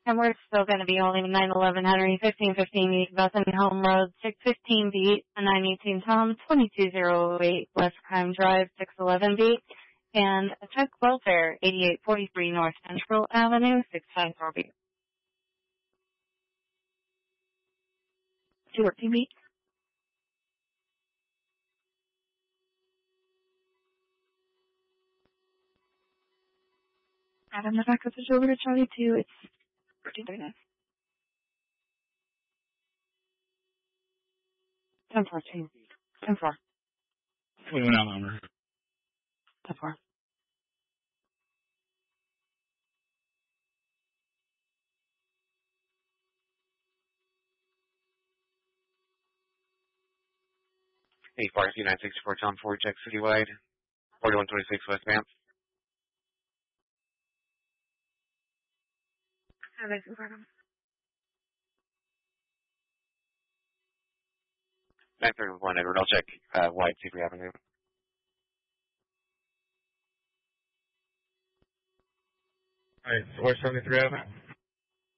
And we're still going to be only 911 Henry, 1515 East Bethany Home Road, 615 Beat, 918 Tom, 2208 West Crime Drive, 611 Beat, and check welfare, 8843 North Central Avenue, 654 Beat. 214 Beat. Adam, the back is over to Charlie 2. It's 1339. 1014. 10-4. We went out number. 10-4. Hey, Park 964 Tom Ford, check citywide. 4126 West Banff. Have a good 931 Edward, I'll check wide, see if we have anything. Alright, 473 Avenue.